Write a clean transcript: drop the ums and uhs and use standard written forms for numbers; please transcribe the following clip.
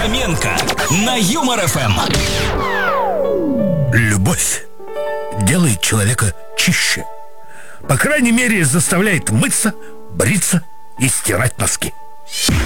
Хоменко на Юмор ФМ. Любовь делает человека чище. По крайней мере, заставляет мыться, бриться и стирать носки.